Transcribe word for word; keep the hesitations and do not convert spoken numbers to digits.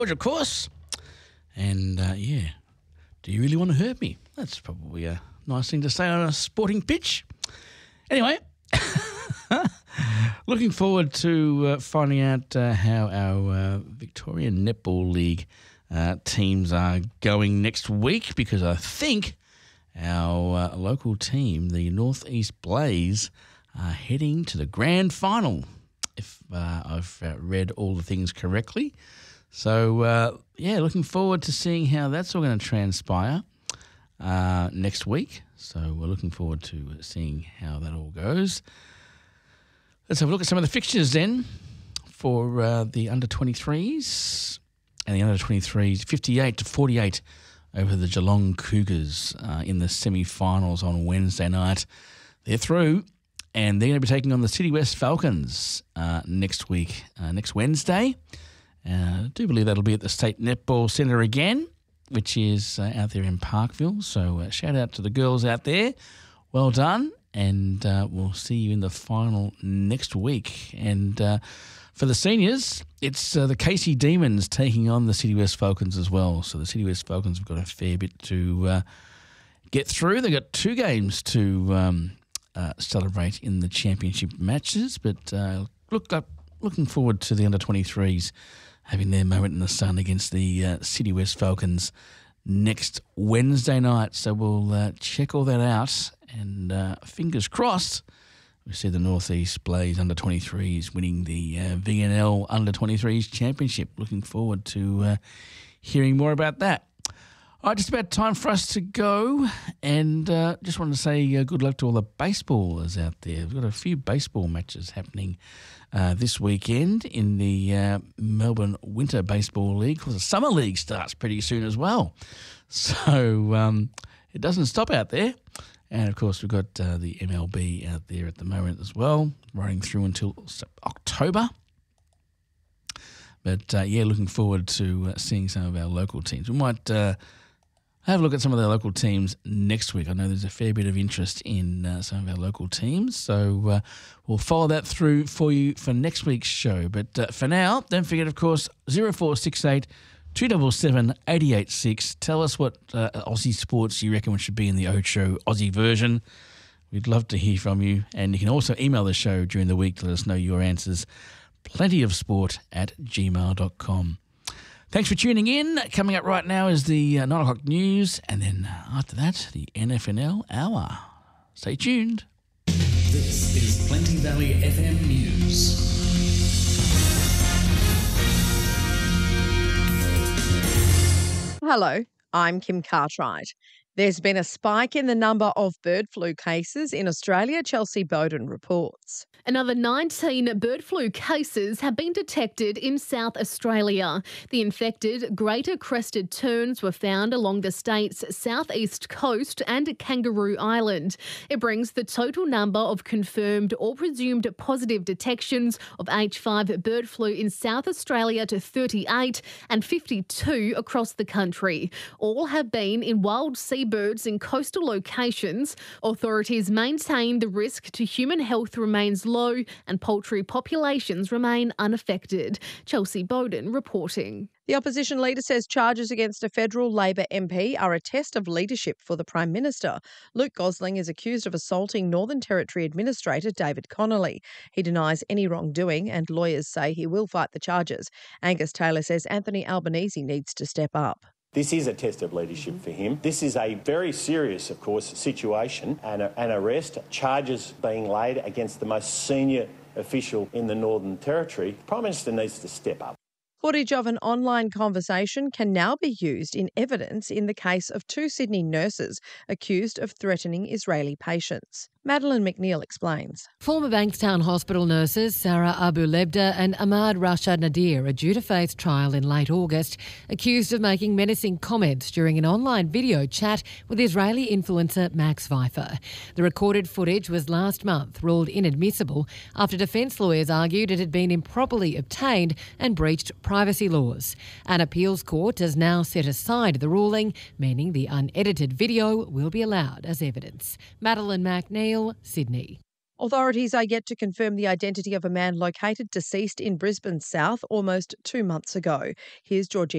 George, of course. And, uh, yeah, do you really want to hurt me? That's probably a nice thing to say on a sporting pitch. Anyway, looking forward to uh, finding out uh, how our uh, Victorian Netball League uh, teams are going next week, because I think our uh, local team, the North East Blaze, are heading to the grand final, if uh, I've uh, read all the things correctly. So, uh, yeah, looking forward to seeing how that's all going to transpire uh, next week. So we're looking forward to seeing how that all goes. Let's have a look at some of the fixtures then for uh, the under twenty-threes. And the under twenty-threes, fifty-eight to forty-eight over the Geelong Cougars uh, in the semi-finals on Wednesday night. They're through, and they're going to be taking on the City West Falcons uh, next week, uh, next Wednesday. Uh, I do believe that'll be at the State Netball Centre again, which is uh, out there in Parkville. So uh, shout out to the girls out there. Well done. And uh, we'll see you in the final next week. And uh, for the seniors, it's uh, the Casey Demons taking on the City West Falcons as well. So the City West Falcons have got a fair bit to uh, get through. They've got two games to um, uh, celebrate in the championship matches. But uh, look up, looking forward to the under twenty-threes having their moment in the sun against the uh, City West Falcons next Wednesday night. So we'll uh, check all that out, and uh, fingers crossed we see the North East Blaze under twenty-threes winning the uh, V N L under twenty-threes championship. Looking forward to uh, hearing more about that. All right, just about time for us to go, and uh, just wanted to say uh, good luck to all the baseballers out there. We've got a few baseball matches happening uh, this weekend in the uh, Melbourne Winter Baseball League. Of course, the Summer League starts pretty soon as well. So um, it doesn't stop out there. And, of course, we've got uh, the M L B out there at the moment as well, running through until October. But, uh, yeah, looking forward to uh, seeing some of our local teams. We might uh, have a look at some of the local teams next week. I know there's a fair bit of interest in uh, some of our local teams, so uh, we'll follow that through for you for next week's show. But uh, for now, don't forget, of course, zero four six eight, two seven seven, eight eight six. Tell us what uh, Aussie sports you reckon should be in the Ocho Aussie version. We'd love to hear from you. And you can also email the show during the week to let us know your answers. plentyofsport at gmail dot com. Thanks for tuning in. Coming up right now is the uh, nine o'clock news, and then after that, the N F N L Hour. Stay tuned. This is Plenty Valley F M News. Hello, I'm Kim Cartwright. There's been a spike in the number of bird flu cases in Australia, Chelsea Bowden reports. Another nineteen bird flu cases have been detected in South Australia. The infected greater crested terns were found along the state's southeast coast and Kangaroo Island. It brings the total number of confirmed or presumed positive detections of H five bird flu in South Australia to thirty-eight and fifty-two across the country. All have been in wild seabirds in coastal locations. Authorities maintain the risk to human health remains low and poultry populations remain unaffected. Chelsea Bowden reporting. The opposition leader says charges against a federal Labor M P are a test of leadership for the Prime Minister. Luke Gosling is accused of assaulting Northern Territory Administrator David Connolly. He denies any wrongdoing and lawyers say he will fight the charges. Angus Taylor says Anthony Albanese needs to step up. This is a test of leadership for him. This is a very serious, of course, situation and a, an arrest, charges being laid against the most senior official in the Northern Territory. The Prime Minister needs to step up. Footage of an online conversation can now be used in evidence in the case of two Sydney nurses accused of threatening Israeli patients. Madeline McNeil explains. Former Bankstown Hospital nurses Sarah Abu Lebda and Ahmad Rashad Nadir are due to face trial in late August, accused of making menacing comments during an online video chat with Israeli influencer Max Pfeiffer. The recorded footage was last month ruled inadmissible after defence lawyers argued it had been improperly obtained and breached privacy laws. An appeals court has now set aside the ruling, meaning the unedited video will be allowed as evidence. Madeline McNeil, Sydney. Authorities are yet to confirm the identity of a man located deceased in Brisbane South almost two months ago. Here's Georgina